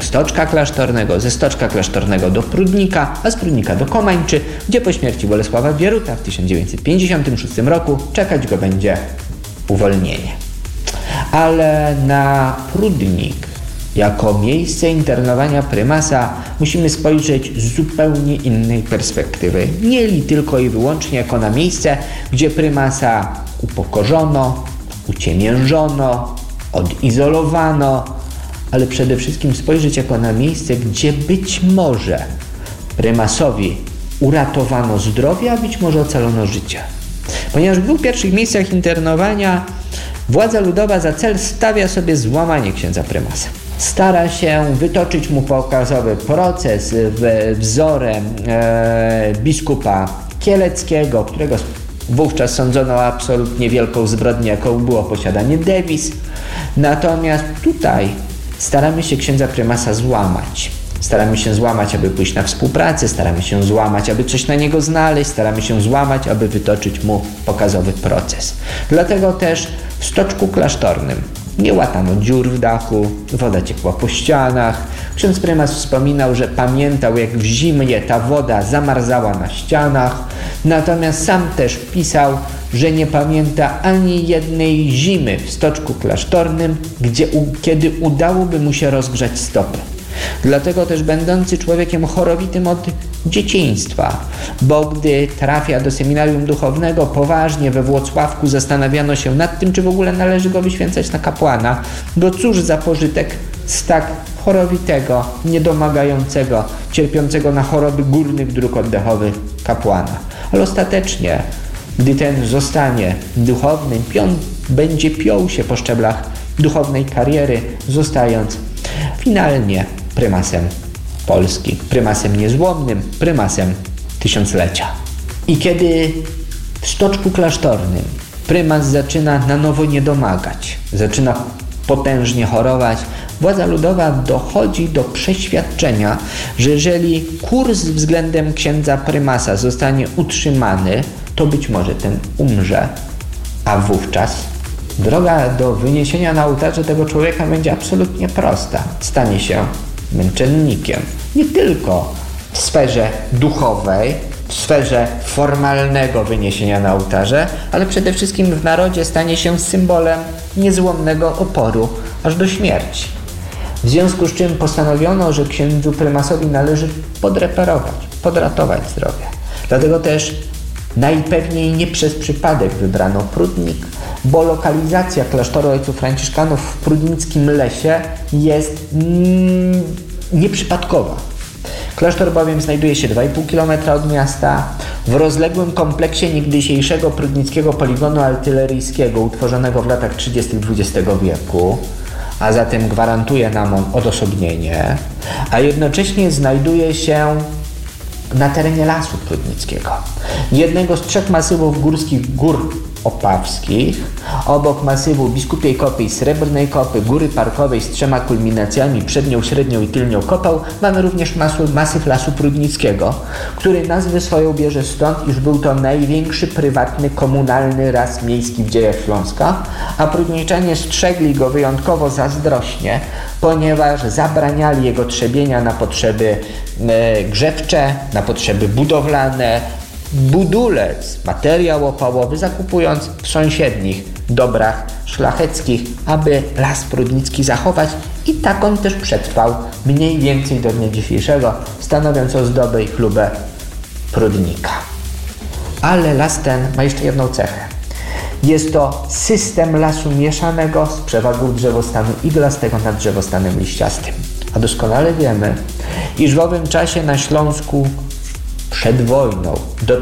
Stoczka Klasztornego, ze Stoczka Klasztornego do Prudnika, a z Prudnika do Komańczy, gdzie po śmierci Bolesława Bieruta w 1956 roku czekać go będzie uwolnienie. Ale na Prudnik jako miejsce internowania prymasa musimy spojrzeć z zupełnie innej perspektywy. Nie tylko i wyłącznie jako na miejsce, gdzie prymasa upokorzono, uciemiężono, odizolowano, ale przede wszystkim spojrzeć jako na miejsce, gdzie być może prymasowi uratowano zdrowie, a być może ocalono życie. Ponieważ w dwóch pierwszych miejscach internowania władza ludowa za cel stawia sobie złamanie księdza prymasa. Stara się wytoczyć mu pokazowy proces wzorem biskupa Kieleckiego, którego wówczas sądzono o absolutnie wielką zbrodnię, jaką było posiadanie dewiz. Natomiast tutaj staramy się księdza prymasa złamać. Staramy się złamać, aby pójść na współpracę, staramy się złamać, aby coś na niego znaleźć, staramy się złamać, aby wytoczyć mu pokazowy proces. Dlatego też w Stoczku Klasztornym nie łatano dziur w dachu, woda ciekła po ścianach. Ksiądz prymas wspominał, że pamiętał, jak w zimie ta woda zamarzała na ścianach, natomiast sam też pisał, że nie pamięta ani jednej zimy w Stoczku Klasztornym, kiedy udałoby mu się rozgrzać stopy. Dlatego też będący człowiekiem chorowitym od dzieciństwa, bo gdy trafia do seminarium duchownego, poważnie we Włocławku zastanawiano się nad tym, czy w ogóle należy go wyświęcać na kapłana, bo cóż za pożytek z tak chorowitego, niedomagającego, cierpiącego na choroby górnych dróg oddechowych kapłana. Ale ostatecznie, gdy ten zostanie duchownym, będzie piął się po szczeblach duchownej kariery, zostając finalnie prymasem Polski, prymasem niezłomnym, prymasem tysiąclecia. I kiedy w Stoczku Klasztornym prymas zaczyna na nowo niedomagać, zaczyna potężnie chorować, władza ludowa dochodzi do przeświadczenia, że jeżeli kurs względem księdza prymasa zostanie utrzymany, to być może ten umrze, a wówczas droga do wyniesienia na ołtarze tego człowieka będzie absolutnie prosta. Stanie się męczennikiem. Nie tylko w sferze duchowej, w sferze formalnego wyniesienia na ołtarze, ale przede wszystkim w narodzie stanie się symbolem niezłomnego oporu aż do śmierci. W związku z czym postanowiono, że księdzu prymasowi należy podratować zdrowie. Dlatego też najpewniej nie przez przypadek wybrano Prudnik, bo lokalizacja klasztoru ojców franciszkanów w prudnickim lesie jest nieprzypadkowa. Klasztor bowiem znajduje się 2,5 km od miasta, w rozległym kompleksie niegdysiejszego prudnickiego poligonu artyleryjskiego utworzonego w latach 30. XX wieku, a zatem gwarantuje nam on odosobnienie, a jednocześnie znajduje się na terenie Lasu Prudnickiego, jednego z 3 masywów górskich Gór Opawskich, obok masywu Biskupiej Kopy i Srebrnej Kopy, Góry Parkowej z 3 kulminacjami, przednią, średnią i tylnią kopą, mamy również masyw Lasu Prudnickiego, który nazwę swoją bierze stąd, iż był to największy prywatny, komunalny las miejski w dziejach Śląska, a prudniczanie strzegli go wyjątkowo zazdrośnie, ponieważ zabraniali jego trzebienia na potrzeby grzewcze, na potrzeby budowlane, budulec, materiał opałowy, zakupując w sąsiednich dobrach szlacheckich, aby las prudnicki zachować, i tak on też przetrwał mniej więcej do dnia dzisiejszego, stanowiąc ozdobę i chlubę Prudnika. Ale las ten ma jeszcze jedną cechę. Jest to system lasu mieszanego z przewagą drzewostanu iglastego nad drzewostanem liściastym. A doskonale wiemy, iż w owym czasie na Śląsku przed wojną do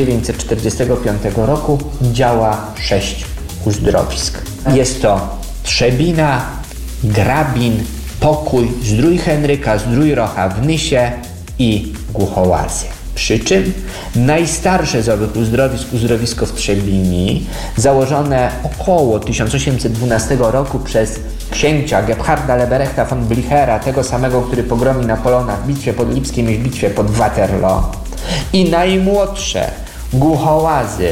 1945 roku działa 6 uzdrowisk. Jest to Trzebina, Grabin, Pokój, Zdrój Henryka, Zdrój Rocha w Nysie i Głuchołazy. Przy czym najstarsze z owych uzdrowisk, uzdrowisko w Trzebini, założone około 1812 roku przez księcia Gebharda Leberechta von Blichera, tego samego, który pogromi Napoleona w bitwie pod Lipskiem i w bitwie pod Waterloo, i najmłodsze Głuchołazy,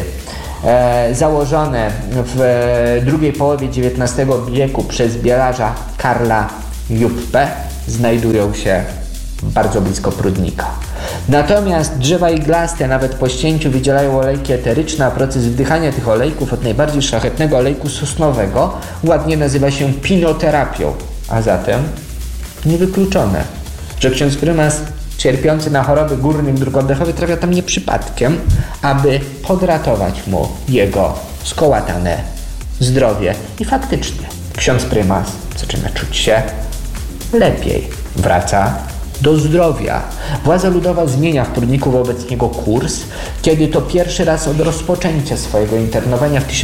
założone w drugiej połowie XIX wieku przez bielarza Karla Juppę, znajdują się bardzo blisko Prudnika. Natomiast drzewa iglaste nawet po ścięciu wydzielają olejki eteryczne, a proces wdychania tych olejków od najbardziej szlachetnego olejku sosnowego ładnie nazywa się pinoterapią. A zatem niewykluczone, że ksiądz prymas cierpiący na choroby górnych dróg oddechowych trafia tam nie przypadkiem, aby podratować mu jego skołatane zdrowie. I faktycznie ksiądz prymas zaczyna czuć się lepiej, wraca do zdrowia. Władza ludowa zmienia w Prudniku wobec niego kurs, kiedy to pierwszy raz od rozpoczęcia swojego internowania w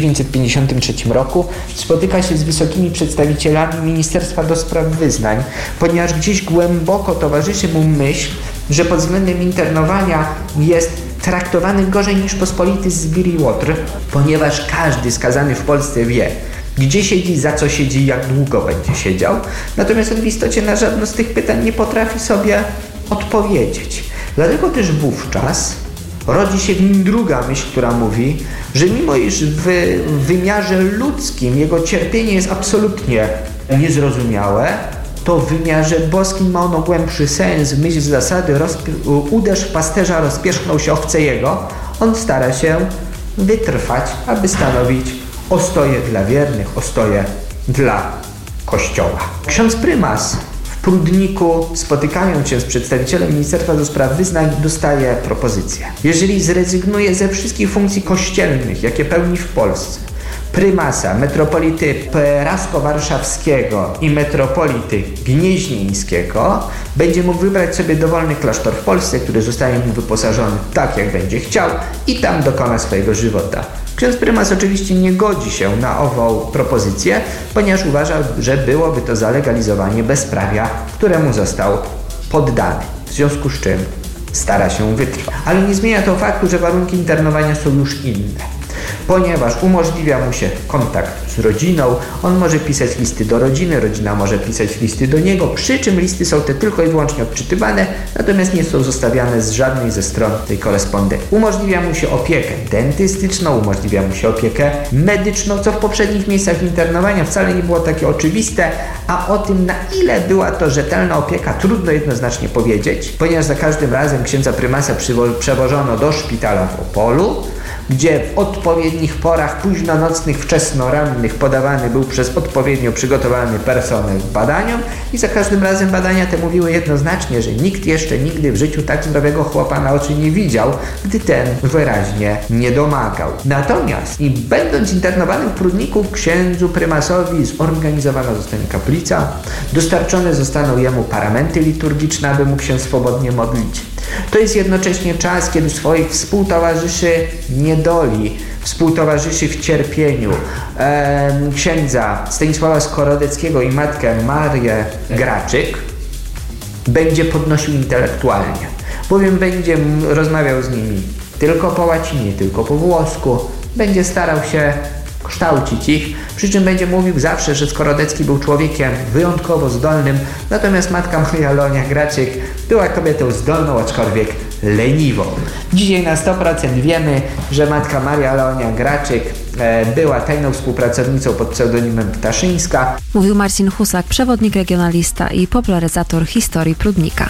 1953 roku spotyka się z wysokimi przedstawicielami Ministerstwa do Spraw Wyznań, ponieważ gdzieś głęboko towarzyszy mu myśl, że pod względem internowania jest traktowany gorzej niż pospolity zbir i łotr, ponieważ każdy skazany w Polsce wie, gdzie siedzi, za co siedzi, jak długo będzie siedział. Natomiast on w istocie na żadne z tych pytań nie potrafi sobie odpowiedzieć. Dlatego też wówczas rodzi się w nim druga myśl, która mówi, że mimo iż w wymiarze ludzkim jego cierpienie jest absolutnie niezrozumiałe, to w wymiarze boskim ma ono głębszy sens. W myśl zasady uderz pasterza, rozpierzchnął się owce jego. On stara się wytrwać, aby stanowić ostoję dla wiernych, ostoję dla Kościoła. Ksiądz prymas w Prudniku, spotykając się z przedstawicielem Ministerstwa do Spraw Wyznań, dostaje propozycję. Jeżeli zrezygnuje ze wszystkich funkcji kościelnych, jakie pełni w Polsce, prymasa, metropolity prasko-warszawskiego i metropolity gnieźnieńskiego, będzie mógł wybrać sobie dowolny klasztor w Polsce, który zostanie mu wyposażony tak, jak będzie chciał i tam dokona swojego żywota. Ksiądz prymas oczywiście nie godzi się na ową propozycję, ponieważ uważa, że byłoby to zalegalizowanie bezprawia, któremu został poddany. W związku z czym stara się wytrwać. Ale nie zmienia to faktu, że warunki internowania są już inne. Ponieważ umożliwia mu się kontakt z rodziną, on może pisać listy do rodziny, rodzina może pisać listy do niego, przy czym listy są te tylko i wyłącznie odczytywane, natomiast nie są zostawiane z żadnej ze stron tej korespondencji. Umożliwia mu się opiekę dentystyczną, umożliwia mu się opiekę medyczną, co w poprzednich miejscach internowania wcale nie było takie oczywiste, a o tym, na ile była to rzetelna opieka, trudno jednoznacznie powiedzieć, ponieważ za każdym razem księdza prymasa przewożono do szpitala w Opolu, gdzie w odpowiednich porach późnonocnych, wczesnorannych podawany był przez odpowiednio przygotowany personel badaniom i za każdym razem badania te mówiły jednoznacznie, że nikt jeszcze nigdy w życiu tak zdrowego chłopa na oczy nie widział, gdy ten wyraźnie nie domagał. Natomiast i będąc internowanym w Prudniku, księdzu prymasowi zorganizowana zostanie kaplica, dostarczone zostaną jemu paramenty liturgiczne, aby mógł się swobodnie modlić. To jest jednocześnie czas, kiedy swoich współtowarzyszy niedoli, współtowarzyszy w cierpieniu, księdza Stanisława Skorodeckiego i matkę Marię Graczyk będzie podnosił intelektualnie, bowiem będzie rozmawiał z nimi tylko po łacinie, tylko po włosku, będzie starał się kształcić ich, przy czym będzie mówił zawsze, że Skorodecki był człowiekiem wyjątkowo zdolnym, natomiast matka Maria Leonia Graczyk była kobietą zdolną, aczkolwiek leniwą. Dzisiaj na 100% wiemy, że matka Maria Leonia Graczyk była tajną współpracownicą pod pseudonimem Ptaszyńska. Mówił Marcin Husak, przewodnik regionalista i popularyzator historii Prudnika.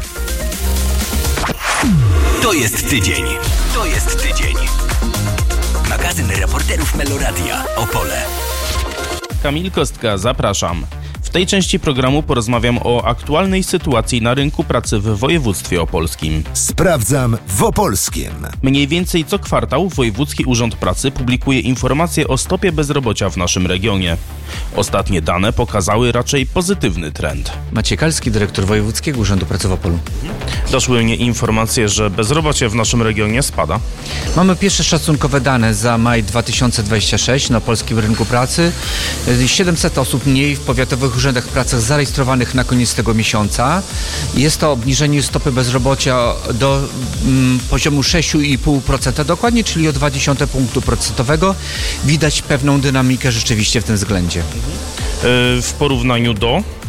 To jest tydzień. To jest tydzień. Magazyn reporterów Meloradia Opole. Kamil Kostka, zapraszam. W tej części programu porozmawiam o aktualnej sytuacji na rynku pracy w województwie opolskim. Sprawdzam w Opolskiem. Mniej więcej co kwartał Wojewódzki Urząd Pracy publikuje informacje o stopie bezrobocia w naszym regionie. Ostatnie dane pokazały raczej pozytywny trend. Maciej Kalski, dyrektor Wojewódzkiego Urzędu Pracy w Opolu. Doszły mnie informacje, że bezrobocie w naszym regionie spada. Mamy pierwsze szacunkowe dane za maj 2026 na polskim rynku pracy. 700 osób mniej w powiatowych urzędach pracy zarejestrowanych na koniec tego miesiąca. Jest to obniżenie stopy bezrobocia do poziomu 6,5% dokładnie, czyli o 0,2 punktu procentowego. Widać pewną dynamikę rzeczywiście w tym względzie. W porównaniu do?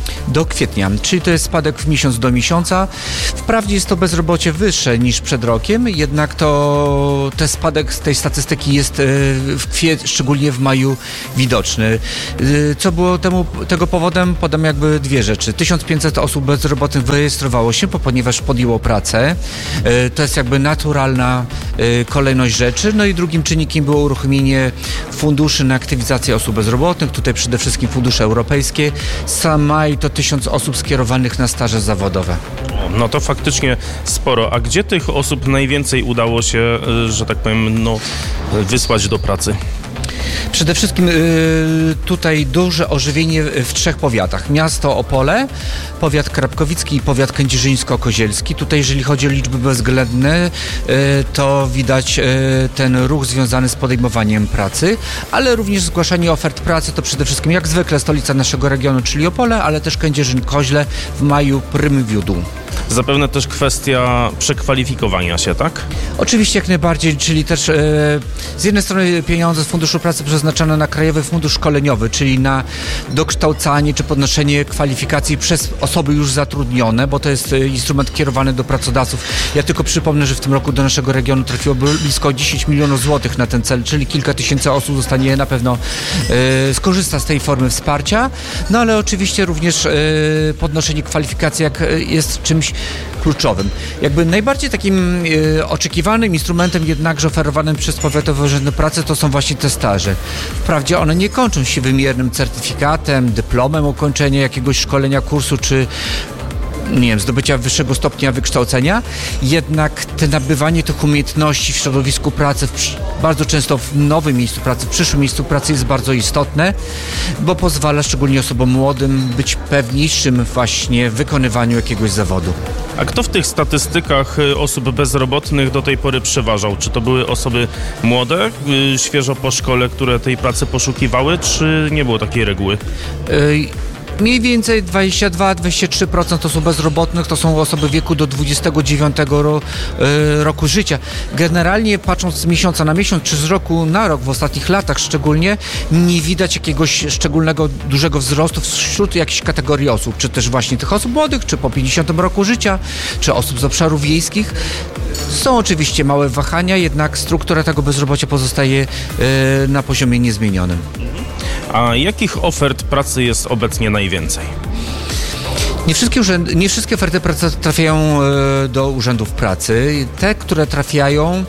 Do kwietnia, czyli to jest spadek miesiąc do miesiąca. Wprawdzie jest to bezrobocie wyższe niż przed rokiem, jednak to ten spadek z tej statystyki jest szczególnie w maju widoczny. Co było tego powodem? Podam jakby dwie rzeczy. 1500 osób bezrobotnych wyrejestrowało się, ponieważ podjęło pracę. To jest jakby naturalna kolejność rzeczy. No i drugim czynnikiem było uruchomienie funduszy na aktywizację osób bezrobotnych. Tutaj przede wszystkim fundusze europejskie. Sam maj to 1000 osób skierowanych na staże zawodowe. No to faktycznie sporo. A gdzie tych osób najwięcej udało się, że tak powiem, wysłać do pracy? Przede wszystkim tutaj duże ożywienie w 3 powiatach. Miasto Opole, powiat krapkowicki i powiat kędzierzyńsko-kozielski. Tutaj jeżeli chodzi o liczby bezwzględne, to widać ten ruch związany z podejmowaniem pracy, ale również zgłaszanie ofert pracy to przede wszystkim jak zwykle stolica naszego regionu, czyli Opole, ale też Kędzierzyn-Koźle w maju prym wiódł. Zapewne też kwestia przekwalifikowania się, tak? Oczywiście jak najbardziej, czyli też z jednej strony pieniądze z Funduszu Pracy przeznaczone na Krajowy Fundusz Szkoleniowy, czyli na dokształcanie czy podnoszenie kwalifikacji przez osoby już zatrudnione, bo to jest instrument kierowany do pracodawców. Ja tylko przypomnę, że w tym roku do naszego regionu trafiło blisko 10 milionów złotych na ten cel, czyli kilka tysięcy osób zostanie na pewno skorzysta z tej formy wsparcia, no ale oczywiście również podnoszenie kwalifikacji jest czymś kluczowym. Jakby najbardziej takim oczekiwanym instrumentem jednakże oferowanym przez Powiatowe Urzędy Pracy to są właśnie te staże. Wprawdzie one nie kończą się wymiernym certyfikatem, dyplomem ukończenia jakiegoś szkolenia, kursu czy zdobycia wyższego stopnia wykształcenia, jednak te nabywanie tych umiejętności w środowisku pracy, bardzo często w nowym miejscu pracy, w przyszłym miejscu pracy jest bardzo istotne, bo pozwala szczególnie osobom młodym być pewniejszym właśnie w wykonywaniu jakiegoś zawodu. A kto w tych statystykach osób bezrobotnych do tej pory przeważał? Czy to były osoby młode, świeżo po szkole, które tej pracy poszukiwały, czy nie było takiej reguły? Mniej więcej 22-23% osób bezrobotnych to są osoby w wieku do 29 roku życia. Generalnie patrząc z miesiąca na miesiąc, czy z roku na rok, w ostatnich latach szczególnie, nie widać jakiegoś szczególnego, dużego wzrostu wśród jakichś kategorii osób, czy też właśnie tych osób młodych, czy po 50 roku życia, czy osób z obszarów wiejskich. Są oczywiście małe wahania, jednak struktura tego bezrobocia pozostaje na poziomie niezmienionym. A jakich ofert pracy jest obecnie najwięcej? Nie wszystkie oferty pracy trafiają do urzędów pracy. Te, które trafiają,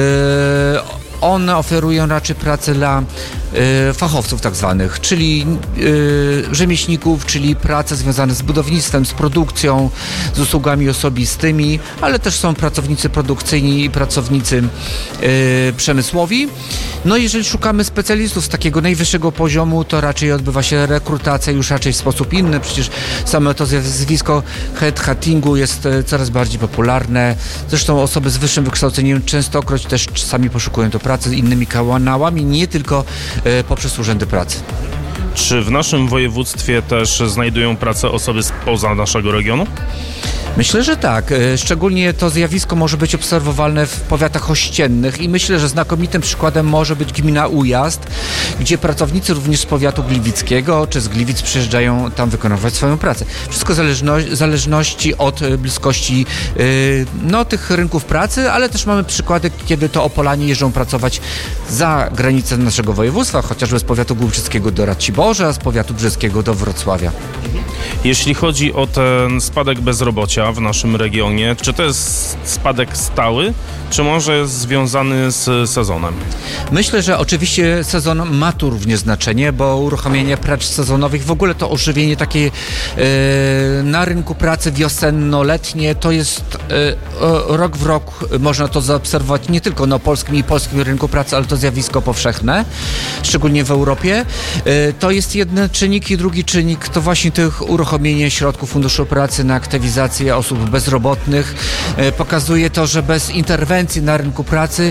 one oferują raczej pracę dla fachowców tak zwanych, czyli rzemieślników, czyli prace związane z budownictwem, z produkcją, z usługami osobistymi, ale też są pracownicy produkcyjni i pracownicy przemysłowi. No jeżeli szukamy specjalistów z takiego najwyższego poziomu, to raczej odbywa się rekrutacja już raczej w sposób inny. Przecież samo to zjawisko headhuntingu jest coraz bardziej popularne. Zresztą osoby z wyższym wykształceniem częstokroć też czasami poszukują do pracy innymi kanałami, nie tylko poprzez urzędy pracy. Czy w naszym województwie też znajdują pracę osoby spoza naszego regionu? Myślę, że tak. Szczególnie to zjawisko może być obserwowalne w powiatach ościennych i myślę, że znakomitym przykładem może być gmina Ujazd, gdzie pracownicy również z powiatu gliwickiego czy z Gliwic przyjeżdżają tam wykonywać swoją pracę. Wszystko w zależności od bliskości tych rynków pracy, ale też mamy przykłady, kiedy to Opolanie jeżdżą pracować za granicę naszego województwa, chociażby z powiatu głubczyckiego do Raciborza, z powiatu brzeskiego do Wrocławia. Jeśli chodzi o ten spadek bezrobocia w naszym regionie, czy to jest spadek stały, czy może jest związany z sezonem? Myślę, że oczywiście sezon ma tu również znaczenie, bo uruchomienie prac sezonowych, w ogóle to ożywienie takie na rynku pracy wiosenno-letnie, to jest rok w rok można to zaobserwować nie tylko na polskim i polskim rynku pracy, ale to zjawisko powszechne, szczególnie w Europie. To jest jeden czynnik i drugi czynnik to właśnie tych uruchomienie środków Funduszu Pracy na aktywizację osób bezrobotnych. Pokazuje to, że bez interwencji na rynku pracy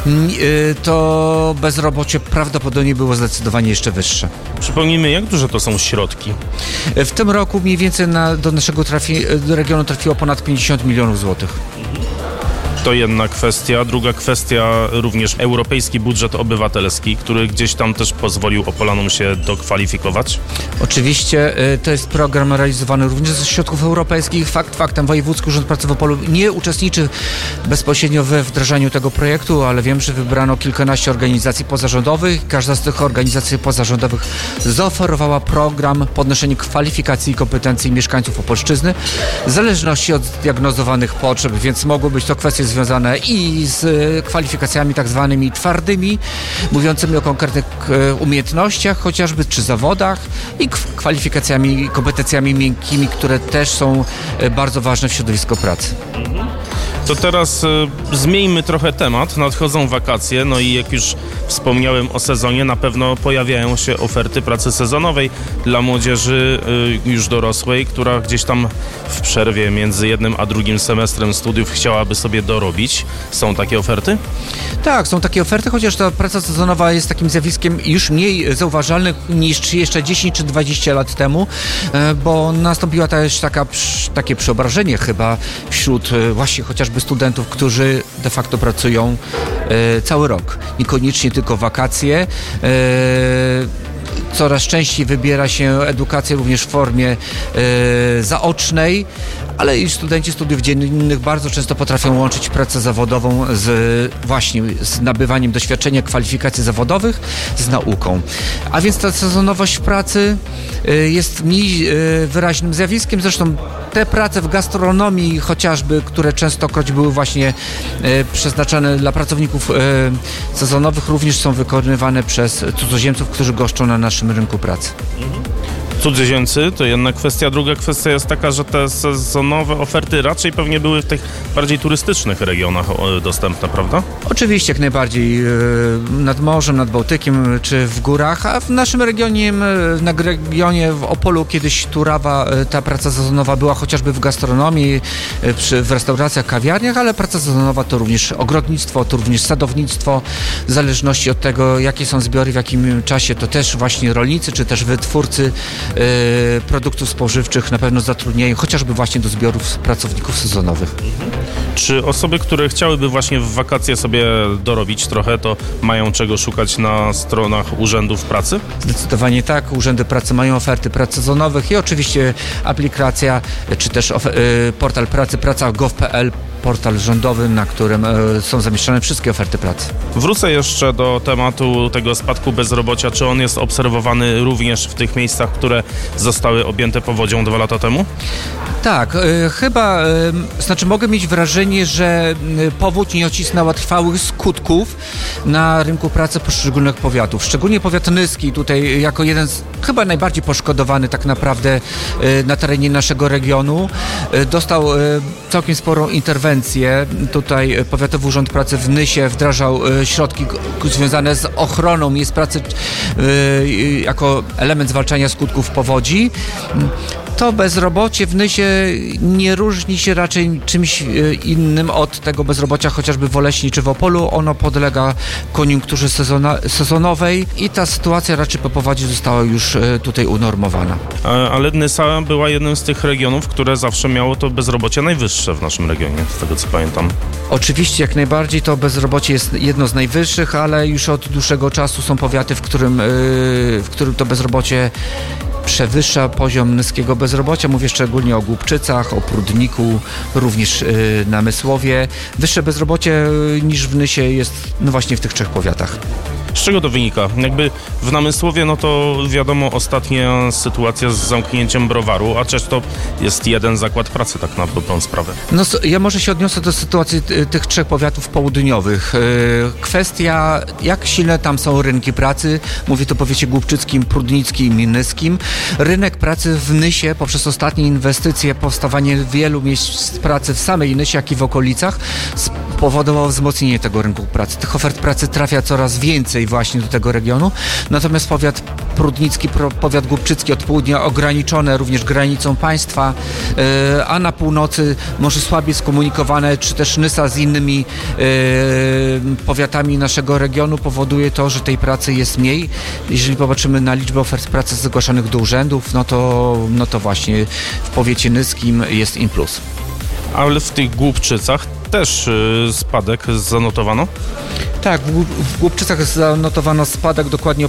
to bezrobocie prawdopodobnie było zdecydowanie jeszcze wyższe. Przypomnijmy, jak duże to są środki? W tym roku mniej więcej do naszego regionu trafiło ponad 50 milionów złotych. To jedna kwestia. Druga kwestia, również europejski budżet obywatelski, który gdzieś tam też pozwolił Opolanom się dokwalifikować. Oczywiście to jest program realizowany również ze środków europejskich. Faktem Wojewódzki Urząd Pracy w Opolu nie uczestniczy bezpośrednio we wdrażaniu tego projektu, ale wiem, że wybrano kilkanaście organizacji pozarządowych. Każda z tych organizacji pozarządowych zaoferowała program podnoszenia kwalifikacji i kompetencji mieszkańców Opolszczyzny w zależności od zdiagnozowanych potrzeb, więc mogły być to kwestie związane i z kwalifikacjami tak zwanymi twardymi, mówiącymi o konkretnych umiejętnościach chociażby, czy zawodach, i kwalifikacjami i kompetencjami miękkimi, które też są bardzo ważne w środowisku pracy. To teraz zmieńmy trochę temat. Nadchodzą wakacje, no i jak już wspomniałem o sezonie, na pewno pojawiają się oferty pracy sezonowej dla młodzieży już dorosłej, która gdzieś tam w przerwie między jednym a drugim semestrem studiów chciałaby sobie dorobić. Są takie oferty? Tak, są takie oferty, chociaż ta praca sezonowa jest takim zjawiskiem już mniej zauważalnym niż jeszcze 10 czy 20 lat temu, bo nastąpiła też takie przeobrażenie chyba wśród właśnie chociażby studentów, którzy de facto pracują cały rok, niekoniecznie tylko wakacje. Coraz częściej wybiera się edukację również w formie zaocznej, ale i studenci studiów dziennych bardzo często potrafią łączyć pracę zawodową z nabywaniem doświadczenia, kwalifikacji zawodowych z nauką. A więc ta sezonowość w pracy jest mniej wyraźnym zjawiskiem. Zresztą te prace w gastronomii chociażby, które częstokroć były właśnie przeznaczone dla pracowników sezonowych, również są wykonywane przez cudzoziemców, którzy goszczą na naszym rynku pracy. Cudzoziemcy to jedna kwestia. Druga kwestia jest taka, że te sezonowe oferty raczej pewnie były w tych bardziej turystycznych regionach dostępne, prawda? Oczywiście, jak najbardziej nad morzem, nad Bałtykiem czy w górach, a w naszym regionie, w Opolu kiedyś Turawa, ta praca sezonowa była chociażby w gastronomii, w restauracjach, kawiarniach, ale praca sezonowa to również ogrodnictwo, to również sadownictwo, w zależności od tego, jakie są zbiory, w jakim czasie, to też właśnie rolnicy czy też wytwórcy produktów spożywczych na pewno zatrudniają chociażby właśnie do zbiorów pracowników sezonowych. Czy osoby, które chciałyby właśnie w wakacje sobie dorobić trochę, to mają czego szukać na stronach urzędów pracy? Zdecydowanie tak. Urzędy pracy mają oferty prac sezonowych i oczywiście aplikacja, czy też portal pracy praca.gov.pl, portal rządowy, na którym są zamieszczone wszystkie oferty pracy. Wrócę jeszcze do tematu tego spadku bezrobocia. Czy on jest obserwowany również w tych miejscach, które zostały objęte powodzią 2 lata temu? Tak, chyba, mogę mieć wrażenie, że powódź nie odcisnęła trwałych skutków na rynku pracy poszczególnych powiatów. Szczególnie powiat nyski tutaj jako jeden z chyba najbardziej poszkodowany tak naprawdę na terenie naszego regionu. Dostał całkiem sporą interwencję. Tutaj Powiatowy Urząd Pracy w Nysie wdrażał środki związane z ochroną miejsc pracy jako element zwalczania skutków powodzi. To bezrobocie w Nysie nie różni się raczej czymś innym od tego bezrobocia chociażby w Oleśni czy w Opolu. Ono podlega koniunkturze sezonowej i ta sytuacja raczej po powodzi została już tutaj unormowana. Ale Nysa była jednym z tych regionów, które zawsze miało to bezrobocie najwyższe w naszym regionie, z tego co pamiętam. Oczywiście, jak najbardziej to bezrobocie jest jedno z najwyższych, ale już od dłuższego czasu są powiaty, w którym to bezrobocie przewyższa poziom niskiego bezrobocia. Mówię szczególnie o Głubczycach, o Prudniku, również na Mysłowie. Wyższe bezrobocie niż w Nysie jest właśnie w tych 3 powiatach. Z czego to wynika? Jakby w Namysłowie, no to wiadomo, ostatnia sytuacja z zamknięciem browaru, a przecież to jest jeden zakład pracy tak na dobrą sprawę. No, ja może się odniosę do sytuacji tych 3 powiatów południowych. Kwestia, jak silne tam są rynki pracy, mówię tu o powiecie głubczyckim, prudnickim i nyskim. Rynek pracy w Nysie poprzez ostatnie inwestycje, powstawanie wielu miejsc pracy w samej Nysie, jak i w okolicach spowodowało wzmocnienie tego rynku pracy. Tych ofert pracy trafia coraz więcej właśnie do tego regionu. Natomiast powiat prudnicki, powiat głubczycki od południa ograniczone również granicą państwa, a na północy może słabiej skomunikowane, czy też Nysa z innymi powiatami naszego regionu powoduje to, że tej pracy jest mniej. Jeżeli popatrzymy na liczbę ofert pracy zgłaszanych do urzędów, no to właśnie w powiecie nyskim jest in plus. Ale w tych Głubczycach też spadek zanotowano? Tak, w Głubczycach zanotowano spadek dokładnie o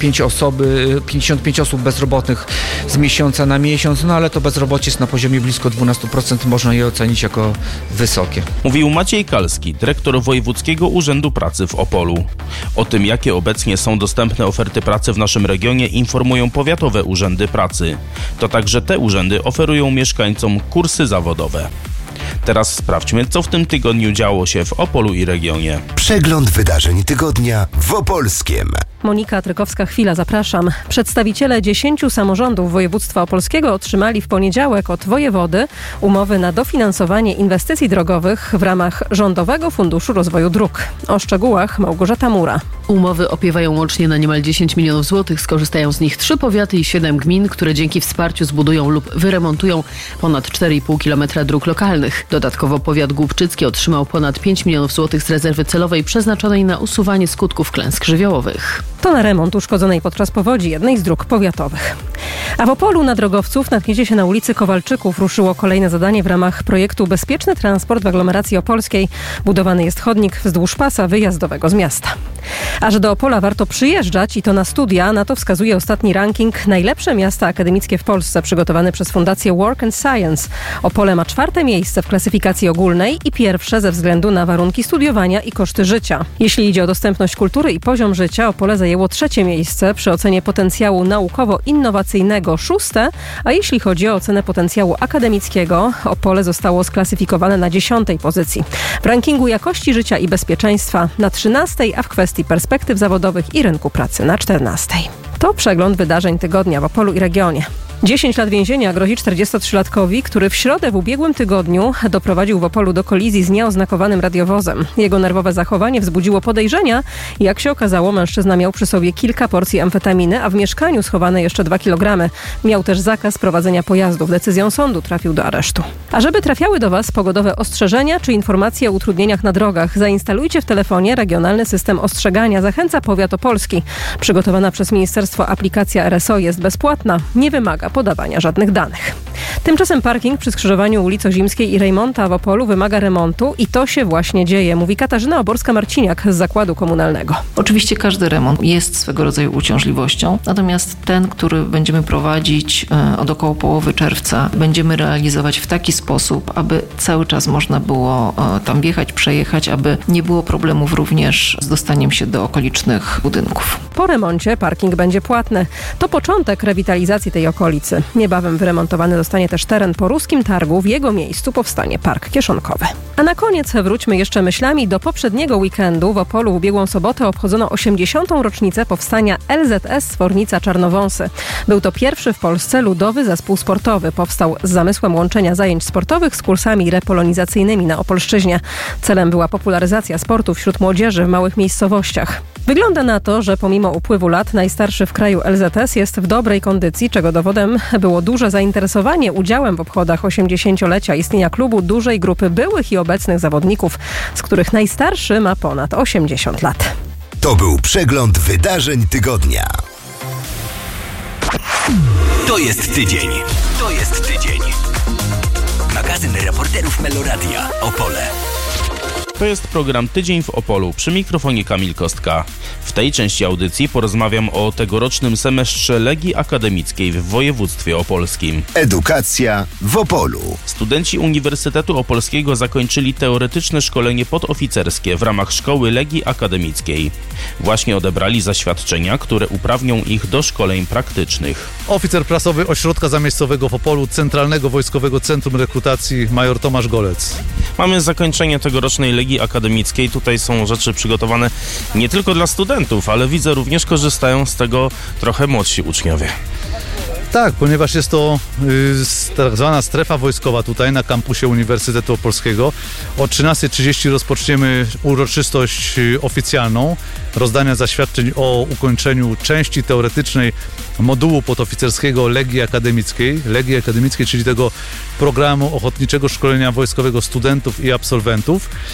55 osób bezrobotnych z miesiąca na miesiąc, no ale to bezrobocie jest na poziomie blisko 12%, można je ocenić jako wysokie. Mówił Maciej Kalski, dyrektor Wojewódzkiego Urzędu Pracy w Opolu. O tym, jakie obecnie są dostępne oferty pracy w naszym regionie, informują powiatowe urzędy pracy. To także te urzędy oferują mieszkańcom kursy zawodowe. Teraz sprawdźmy, co w tym tygodniu działo się w Opolu i regionie. Przegląd wydarzeń tygodnia w Opolskiem. Monika Trykowska-Chwila, zapraszam. Przedstawiciele 10 samorządów województwa opolskiego otrzymali w poniedziałek od wojewody umowy na dofinansowanie inwestycji drogowych w ramach Rządowego Funduszu Rozwoju Dróg. O szczegółach Małgorzata Mura. Umowy opiewają łącznie na niemal 10 milionów złotych. Skorzystają z nich 3 powiaty i 7 gmin, które dzięki wsparciu zbudują lub wyremontują ponad 4,5 km dróg lokalnych. Dodatkowo powiat głubczycki otrzymał ponad 5 milionów złotych z rezerwy celowej przeznaczonej na usuwanie skutków klęsk żywiołowych. To na remont uszkodzonej podczas powodzi jednej z dróg powiatowych. A w Opolu na drogowców natkniecie się na ulicy Kowalczyków. Ruszyło kolejne zadanie w ramach projektu Bezpieczny Transport w aglomeracji opolskiej. Budowany jest chodnik wzdłuż pasa wyjazdowego z miasta. A że do Opola warto przyjeżdżać i to na studia, na to wskazuje ostatni ranking Najlepsze miasta akademickie w Polsce przygotowany przez Fundację Work and Science. Opole ma 4. miejsce w klasyfikacji ogólnej i pierwsze ze względu na warunki studiowania i koszty życia. Jeśli idzie o dostępność kultury i poziom życia, Opole zajęło 3. miejsce przy ocenie potencjału naukowo-innowacyjnego 6, a jeśli chodzi o ocenę potencjału akademickiego, Opole zostało sklasyfikowane na 10. pozycji. W rankingu jakości życia i bezpieczeństwa na 13, a w kwestii perspektyw zawodowych i rynku pracy na 14. To przegląd wydarzeń tygodnia w Opolu i regionie. 10 lat więzienia grozi 43-latkowi, który w środę w ubiegłym tygodniu doprowadził w Opolu do kolizji z nieoznakowanym radiowozem. Jego nerwowe zachowanie wzbudziło podejrzenia. Jak się okazało, mężczyzna miał przy sobie kilka porcji amfetaminy, a w mieszkaniu schowane jeszcze 2 kg. Miał też zakaz prowadzenia pojazdów. Decyzją sądu trafił do aresztu. A żeby trafiały do Was pogodowe ostrzeżenia czy informacje o utrudnieniach na drogach, zainstalujcie w telefonie regionalny system ostrzegania. Zachęca powiat opolski. Przygotowana przez ministerstwo aplikacja RSO jest bezpłatna. Nie wymaga podawania żadnych danych. Tymczasem parking przy skrzyżowaniu ulic Ozimskiej i Rejmonta w Opolu wymaga remontu i to się właśnie dzieje, mówi Katarzyna Oborska-Marciniak z Zakładu Komunalnego. Oczywiście każdy remont jest swego rodzaju uciążliwością, natomiast ten, który będziemy prowadzić od około połowy czerwca, będziemy realizować w taki sposób, aby cały czas można było tam wjechać, przejechać, aby nie było problemów również z dostaniem się do okolicznych budynków. Po remoncie parking będzie płatny. To początek rewitalizacji tej okolicy. Niebawem wyremontowany zostanie też teren po Ruskim Targu. W jego miejscu powstanie Park Kieszonkowy. A na koniec wróćmy jeszcze myślami do poprzedniego weekendu. W Opolu w ubiegłą sobotę obchodzono 80. rocznicę powstania LZS Sfornica Czarnowąsy. Był to pierwszy w Polsce ludowy zespół sportowy. Powstał z zamysłem łączenia zajęć sportowych z kursami repolonizacyjnymi na Opolszczyźnie. Celem była popularyzacja sportu wśród młodzieży w małych miejscowościach. Wygląda na to, że pomimo upływu lat najstarszy w kraju LZS jest w dobrej kondycji, czego dowodem było duże zainteresowanie udziałem w obchodach 80-lecia istnienia klubu dużej grupy byłych i obecnych zawodników, z których najstarszy ma ponad 80 lat. To był przegląd wydarzeń tygodnia. To jest tydzień. To jest tydzień. Magazyn reporterów Meloradia. Opole. To jest program Tydzień w Opolu. Przy mikrofonie Kamil Kostka. W tej części audycji porozmawiam o tegorocznym semestrze Legii Akademickiej w województwie opolskim. Edukacja w Opolu. Studenci Uniwersytetu Opolskiego zakończyli teoretyczne szkolenie podoficerskie w ramach Szkoły Legii Akademickiej. Właśnie odebrali zaświadczenia, które uprawnią ich do szkoleń praktycznych. Oficer prasowy Ośrodka Zamiejscowego w Opolu, Centralnego Wojskowego Centrum Rekrutacji, major Tomasz Golec. Mamy zakończenie tegorocznej Legii Akademickiej. Tutaj są rzeczy przygotowane nie tylko dla studentów, ale widzę również korzystają z tego trochę młodsi uczniowie. Tak, ponieważ jest to tak zwana strefa wojskowa tutaj na kampusie Uniwersytetu Opolskiego. O 13:30 rozpoczniemy uroczystość oficjalną rozdania zaświadczeń o ukończeniu części teoretycznej modułu podoficerskiego Legii Akademickiej, czyli tego programu ochotniczego szkolenia wojskowego studentów i absolwentów.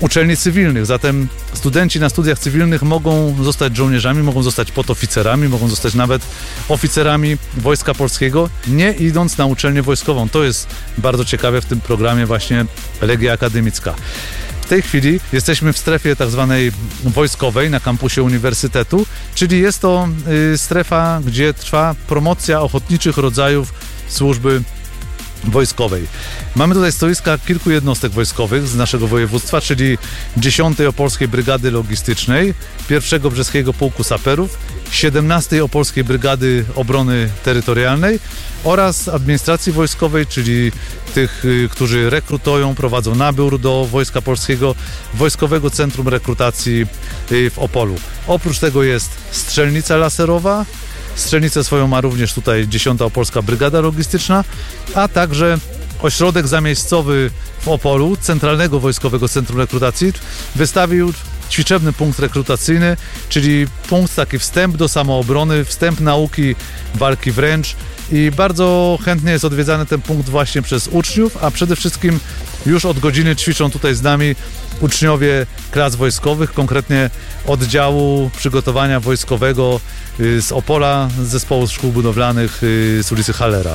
uczelni cywilnych. Zatem studenci na studiach cywilnych mogą zostać żołnierzami, mogą zostać podoficerami, mogą zostać nawet oficerami Wojska Polskiego, nie idąc na uczelnię wojskową. To jest bardzo ciekawe w tym programie właśnie Legia Akademicka. W tej chwili jesteśmy w strefie tak zwanej wojskowej na kampusie uniwersytetu, czyli jest to strefa, gdzie trwa promocja ochotniczych rodzajów służby wojskowej. Mamy tutaj stoiska kilku jednostek wojskowych z naszego województwa, czyli 10. Opolskiej Brygady Logistycznej, 1. Brzeskiego Pułku Saperów, 17. Opolskiej Brygady Obrony Terytorialnej oraz administracji wojskowej, czyli tych, którzy rekrutują, prowadzą nabór do Wojska Polskiego, Wojskowego Centrum Rekrutacji w Opolu. Oprócz tego jest strzelnica laserowa. Strzelnicę swoją ma również tutaj 10. Opolska Brygada Logistyczna, a także ośrodek zamiejscowy w Opolu, Centralnego Wojskowego Centrum Rekrutacji, wystawił ćwiczebny punkt rekrutacyjny, czyli punkt taki wstęp do samoobrony, wstęp nauki walki wręcz i bardzo chętnie jest odwiedzany ten punkt właśnie przez uczniów, a przede wszystkim już od godziny ćwiczą tutaj z nami uczniowie klas wojskowych, konkretnie oddziału przygotowania wojskowego z Opola, z zespołu szkół budowlanych z ulicy Hallera.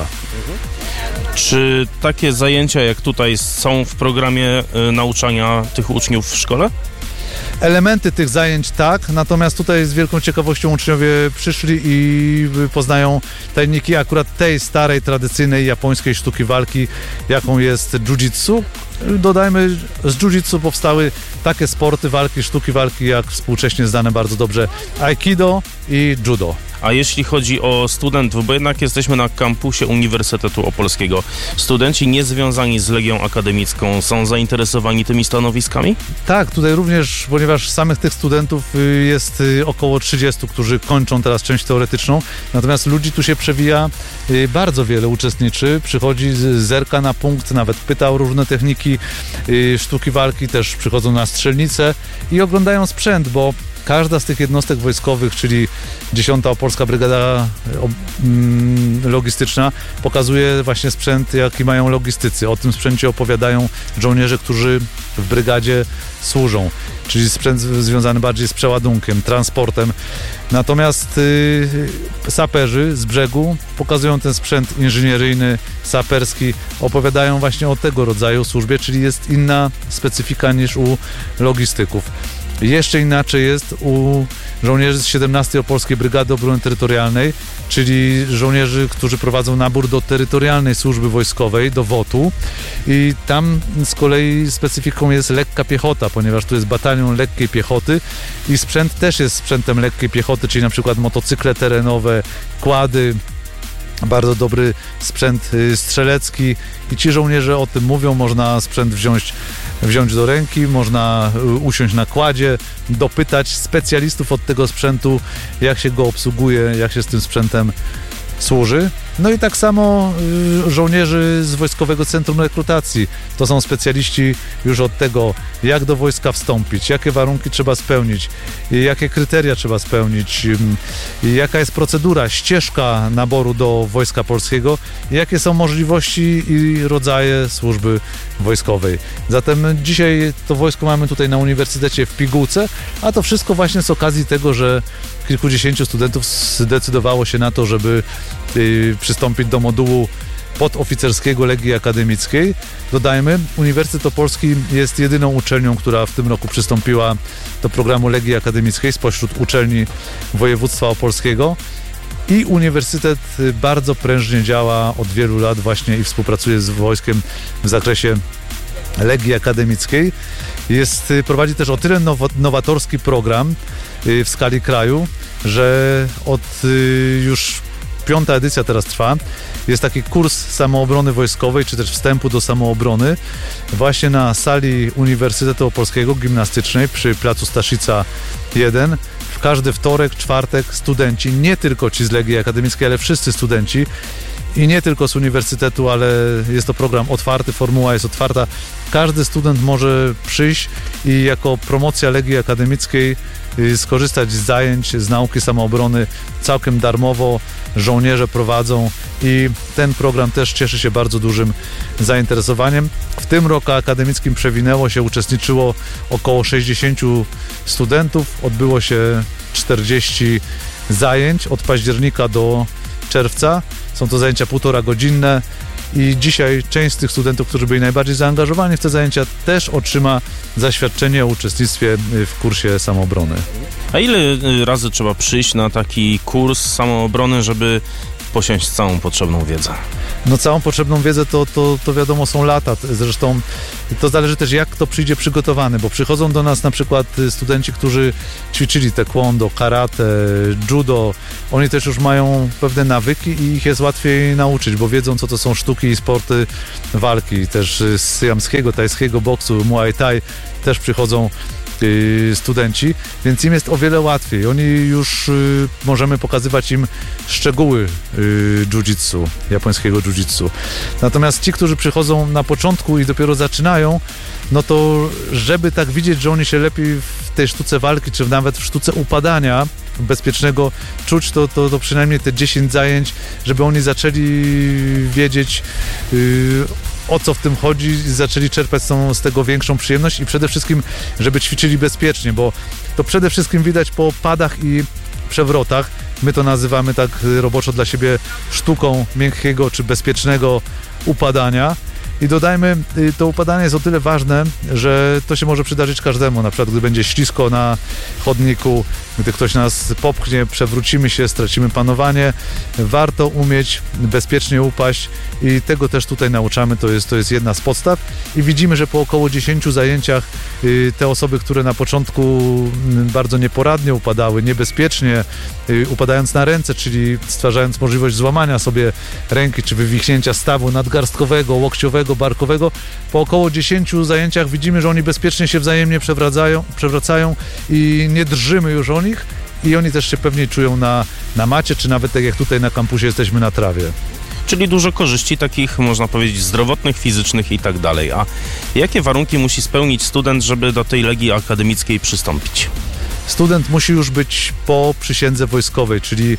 Czy takie zajęcia jak tutaj są w programie nauczania tych uczniów w szkole? Elementy tych zajęć tak, natomiast tutaj z wielką ciekawością uczniowie przyszli i poznają tajniki akurat tej starej, tradycyjnej japońskiej sztuki walki, jaką jest jiu-jitsu. Dodajmy, z jiu-jitsu powstały takie sporty walki, sztuki walki, jak współcześnie znane bardzo dobrze aikido i judo. A jeśli chodzi o studentów, bo jednak jesteśmy na kampusie Uniwersytetu Opolskiego, studenci niezwiązani z Legią Akademicką są zainteresowani tymi stanowiskami? Tak, tutaj również, ponieważ samych tych studentów jest około 30, którzy kończą teraz część teoretyczną, natomiast ludzi tu się przewija bardzo wiele, uczestniczy, przychodzi, zerka na punkt, nawet pyta o różne techniki sztuki walki, też przychodzą na strzelnicę i oglądają sprzęt, bo każda z tych jednostek wojskowych, czyli 10. Opolska Brygada Logistyczna, pokazuje właśnie sprzęt, jaki mają logistycy. O tym sprzęcie opowiadają żołnierze, którzy w brygadzie służą, czyli sprzęt związany bardziej z przeładunkiem, transportem. Natomiast saperzy z brzegu pokazują ten sprzęt inżynieryjny, saperski, opowiadają właśnie o tego rodzaju służbie, czyli jest inna specyfika niż u logistyków. Jeszcze inaczej jest u żołnierzy z 17. Opolskiej Brygady Obrony Terytorialnej, czyli żołnierzy, którzy prowadzą nabór do terytorialnej służby wojskowej, do WOT-u i tam z kolei specyfiką jest lekka piechota, ponieważ tu jest batalion lekkiej piechoty i sprzęt też jest sprzętem lekkiej piechoty, czyli na przykład motocykle terenowe, kłady, bardzo dobry sprzęt strzelecki i ci żołnierze o tym mówią, można sprzęt wziąć do ręki, można usiąść na kładzie, dopytać specjalistów od tego sprzętu, jak się go obsługuje, jak się z tym sprzętem służy. No i tak samo żołnierzy z Wojskowego Centrum Rekrutacji. To są specjaliści już od tego, jak do wojska wstąpić, jakie warunki trzeba spełnić, jakie kryteria trzeba spełnić, jaka jest procedura, ścieżka naboru do Wojska Polskiego, jakie są możliwości i rodzaje służby wojskowej. Zatem dzisiaj to wojsko mamy tutaj na Uniwersytecie w pigułce, a to wszystko właśnie z okazji tego, że kilkudziesięciu studentów zdecydowało się na to, żeby przystąpić do modułu podoficerskiego Legii Akademickiej. Dodajmy, Uniwersytet Opolski jest jedyną uczelnią, która w tym roku przystąpiła do programu Legii Akademickiej spośród uczelni województwa opolskiego i uniwersytet bardzo prężnie działa od wielu lat właśnie i współpracuje z wojskiem w zakresie Legii Akademickiej. Prowadzi też o tyle nowatorski program w skali kraju, że już 5. edycja teraz trwa. Jest taki kurs samoobrony wojskowej, czy też wstępu do samoobrony właśnie na sali Uniwersytetu Opolskiego Gimnastycznej przy placu Staszica 1. W każdy wtorek, czwartek studenci, nie tylko ci z Legii Akademickiej, ale wszyscy studenci i nie tylko z uniwersytetu, ale jest to program otwarty, formuła jest otwarta. każdy student może przyjść i jako promocja Legii Akademickiej skorzystać z zajęć z nauki samoobrony całkiem darmowo. Żołnierze prowadzą i ten program też cieszy się bardzo dużym zainteresowaniem. W tym roku akademickim przewinęło się, uczestniczyło około 60 studentów. Odbyło się 40 zajęć od października do czerwca. Są to zajęcia 1,5-godzinne i dzisiaj część z tych studentów, którzy byli najbardziej zaangażowani w te zajęcia, też otrzyma zaświadczenie o uczestnictwie w kursie samoobrony. A ile razy trzeba przyjść na taki kurs samoobrony, żeby posiąść całą potrzebną wiedzę? No całą potrzebną wiedzę to wiadomo są lata. Zresztą to zależy też jak kto przyjdzie przygotowany, bo przychodzą do nas na przykład studenci, którzy ćwiczyli taekwondo, karate, judo. Oni też już mają pewne nawyki i ich jest łatwiej nauczyć, bo wiedzą co to są sztuki i sporty walki. Też z syjamskiego, tajskiego boksu, muay thai też przychodzą studenci, więc im jest o wiele łatwiej. Oni już możemy pokazywać im szczegóły jiu-jitsu, japońskiego jiu-jitsu. Natomiast ci, którzy przychodzą na początku i dopiero zaczynają, no to żeby tak widzieć, że oni się lepiej w tej sztuce walki, czy nawet w sztuce upadania bezpiecznego czuć, to przynajmniej te 10 zajęć, żeby oni zaczęli wiedzieć o co w tym chodzi i zaczęli czerpać z tego większą przyjemność i przede wszystkim, żeby ćwiczyli bezpiecznie, bo to przede wszystkim widać po padach i przewrotach. My to nazywamy tak roboczo dla siebie sztuką miękkiego czy bezpiecznego upadania. I dodajmy, to upadanie jest o tyle ważne, że to się może przydarzyć każdemu. Na przykład, gdy będzie ślisko na chodniku, gdy ktoś nas popchnie, przewrócimy się, stracimy panowanie. Warto umieć bezpiecznie upaść i tego też tutaj nauczamy. To jest jedna z podstaw. I widzimy, że po około 10 zajęciach te osoby, które na początku bardzo nieporadnie upadały, niebezpiecznie, upadając na ręce, czyli stwarzając możliwość złamania sobie ręki, czy wywichnięcia stawu nadgarstkowego, łokciowego, barkowego. Po około 10 zajęciach widzimy, że oni bezpiecznie się wzajemnie przewracają i nie drżymy już o nich i oni też się pewniej czują na macie, czy nawet tak jak tutaj na kampusie jesteśmy na trawie. Czyli dużo korzyści takich, można powiedzieć, zdrowotnych, fizycznych i tak dalej. A jakie warunki musi spełnić student, żeby do tej Legii Akademickiej przystąpić? Student musi już być po przysiędze wojskowej, czyli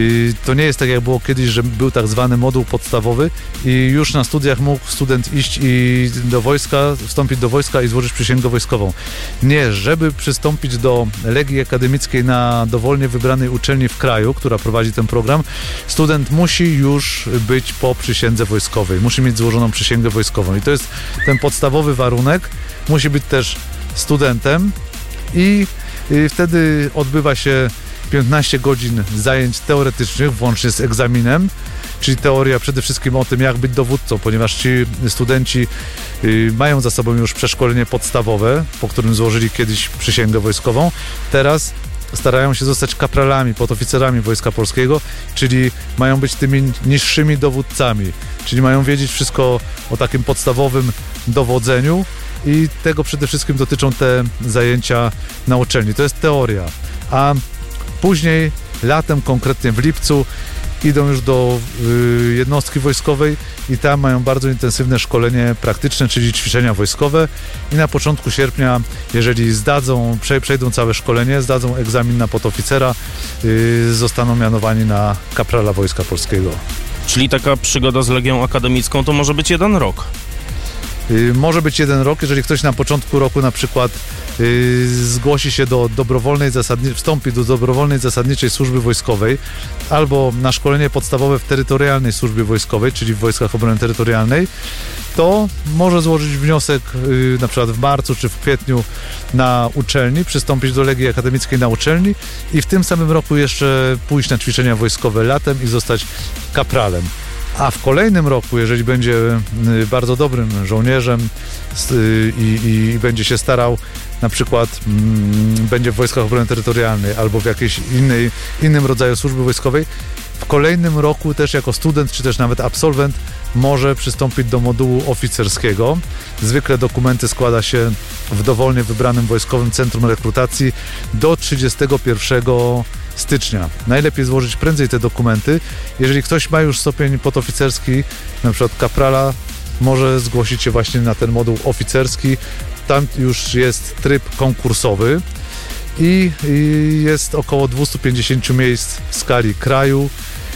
to nie jest tak jak było kiedyś, że był tak zwany moduł podstawowy i już na studiach mógł student iść i do wojska, wstąpić do wojska i złożyć przysięgę wojskową. Nie, żeby przystąpić do Legii Akademickiej na dowolnie wybranej uczelni w kraju, która prowadzi ten program, student musi już być po przysiędze wojskowej, musi mieć złożoną przysięgę wojskową i to jest ten podstawowy warunek. Musi być też studentem i wtedy odbywa się 15 godzin zajęć teoretycznych, włącznie z egzaminem, czyli teoria przede wszystkim o tym, jak być dowódcą, ponieważ ci studenci mają za sobą już przeszkolenie podstawowe, po którym złożyli kiedyś przysięgę wojskową. Teraz starają się zostać kapralami, podoficerami Wojska Polskiego, czyli mają być tymi niższymi dowódcami, czyli mają wiedzieć wszystko o takim podstawowym dowodzeniu. I tego przede wszystkim dotyczą te zajęcia na uczelni. To jest teoria. A później latem, konkretnie w lipcu, idą już do jednostki wojskowej i tam mają bardzo intensywne szkolenie praktyczne, czyli ćwiczenia wojskowe i na początku sierpnia, jeżeli przejdą całe szkolenie, zdadzą egzamin na podoficera, zostaną mianowani na kaprala Wojska Polskiego. Czyli taka przygoda z Legią Akademicką to może być 1 rok? Może być 1 rok, jeżeli ktoś na początku roku na przykład zgłosi się do wstąpi do dobrowolnej zasadniczej służby wojskowej albo na szkolenie podstawowe w terytorialnej służbie wojskowej, czyli w Wojskach Obrony Terytorialnej, to może złożyć wniosek na przykład w marcu czy w kwietniu na uczelni, przystąpić do Legii Akademickiej na uczelni i w tym samym roku jeszcze pójść na ćwiczenia wojskowe latem i zostać kapralem. A w kolejnym roku, jeżeli będzie bardzo dobrym żołnierzem i będzie się starał, na przykład będzie w Wojskach Obrony Terytorialnej albo w jakiejś innym rodzaju służby wojskowej, w kolejnym roku też jako student, czy też nawet absolwent może przystąpić do modułu oficerskiego. Zwykle dokumenty składa się w dowolnie wybranym Wojskowym Centrum Rekrutacji do 31 stycznia. Najlepiej złożyć prędzej te dokumenty. Jeżeli ktoś ma już stopień podoficerski, na przykład kaprala, może zgłosić się właśnie na ten moduł oficerski. Tam już jest tryb konkursowy i jest około 250 miejsc w skali kraju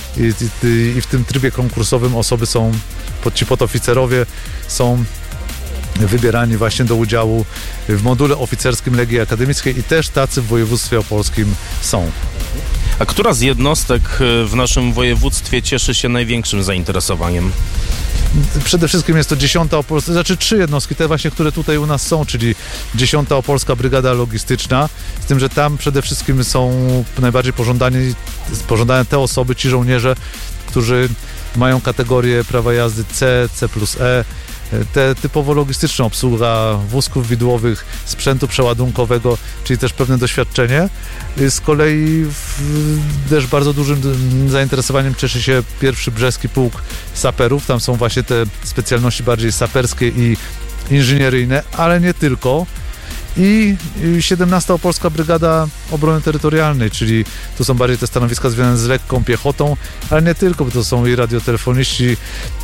i w tym trybie konkursowym osoby są, ci podoficerowie są wybierani właśnie do udziału w module oficerskim Legii Akademickiej i też tacy w województwie opolskim są. A która z jednostek w naszym województwie cieszy się największym zainteresowaniem? Przede wszystkim jest to 10. Opolska, znaczy 3 jednostki, te właśnie, które tutaj u nas są, czyli 10. Opolska Brygada Logistyczna, z tym, że tam przede wszystkim są najbardziej pożądane te osoby, ci żołnierze, którzy mają kategorię prawa jazdy C, C+E, te typowo logistyczne, obsługa wózków widłowych, sprzętu przeładunkowego, czyli też pewne doświadczenie. Z kolei też bardzo dużym zainteresowaniem cieszy się 1. Brzeski Pułk Saperów. Tam są właśnie te specjalności bardziej saperskie i inżynieryjne, ale nie tylko. I 17. Opolska Brygada Obrony Terytorialnej, czyli tu są bardziej te stanowiska związane z lekką piechotą, ale nie tylko, bo to są i radiotelefoniści,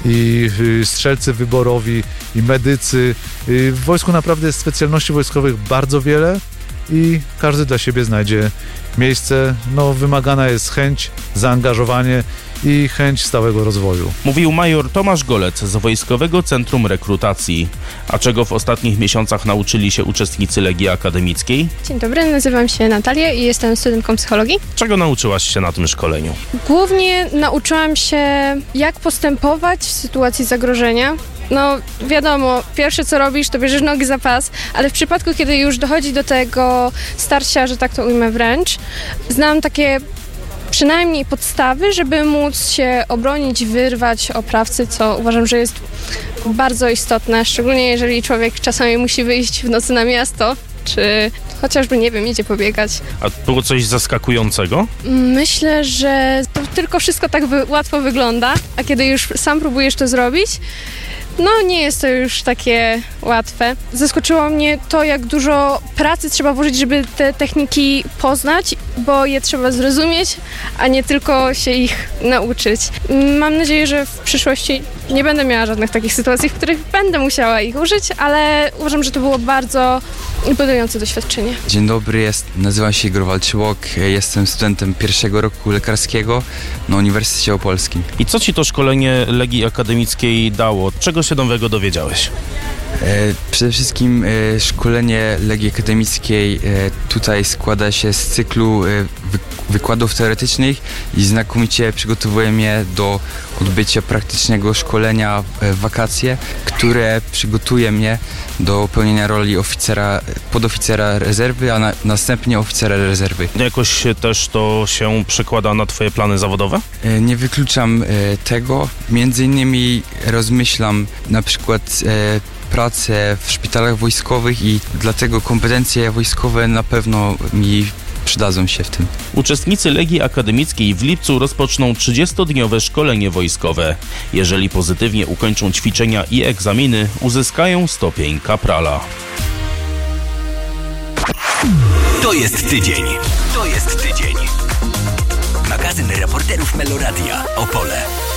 i strzelcy wyborowi, i medycy. W wojsku naprawdę jest specjalności wojskowych bardzo wiele i każdy dla siebie znajdzie miejsce. No, wymagana jest chęć, zaangażowanie i chęć stałego rozwoju. Mówił major Tomasz Golec z Wojskowego Centrum Rekrutacji. A czego w ostatnich miesiącach nauczyli się uczestnicy Legii Akademickiej? Dzień dobry, nazywam się Natalia i jestem studentką psychologii. Czego nauczyłaś się na tym szkoleniu? Głównie nauczyłam się, jak postępować w sytuacji zagrożenia. No wiadomo, pierwsze co robisz, to bierzesz nogi za pas, ale w przypadku, kiedy już dochodzi do tego starcia, że tak to ujmę wręcz, znam takie przynajmniej podstawy, żeby móc się obronić, wyrwać oprawcy, co uważam, że jest bardzo istotne, szczególnie jeżeli człowiek czasami musi wyjść w nocy na miasto, czy chociażby, nie wiem, idzie pobiegać. A było coś zaskakującego? Myślę, że to tylko wszystko tak łatwo wygląda, a kiedy już sam próbujesz to zrobić, no nie jest to już takie łatwe. Zaskoczyło mnie to, jak dużo pracy trzeba włożyć, żeby te techniki poznać, bo je trzeba zrozumieć, a nie tylko się ich nauczyć. Mam nadzieję, że w przyszłości nie będę miała żadnych takich sytuacji, w których będę musiała ich użyć, ale uważam, że to było bardzo budujące doświadczenie. Dzień dobry, nazywam się Igor Walczyłok, jestem studentem 1. roku lekarskiego na Uniwersytecie Opolskim. I co ci to szkolenie Legii Akademickiej dało? Czego się nowego dowiedziałeś? Przede wszystkim szkolenie Legii Akademickiej tutaj składa się z cyklu wykładów teoretycznych i znakomicie przygotowuje mnie do odbycia praktycznego szkolenia w wakacje, które przygotuje mnie do pełnienia roli podoficera rezerwy, a następnie oficera rezerwy. Jakoś też to się przekłada na twoje plany zawodowe? Nie wykluczam tego. Między innymi rozmyślam na przykład pracę w szpitalach wojskowych i dlatego kompetencje wojskowe na pewno mi przydadzą się w tym. Uczestnicy Legii Akademickiej w lipcu rozpoczną 30-dniowe szkolenie wojskowe. Jeżeli pozytywnie ukończą ćwiczenia i egzaminy, uzyskają stopień kaprala. To jest tydzień. To jest tydzień. Magazyn reporterów Meloradia Opole.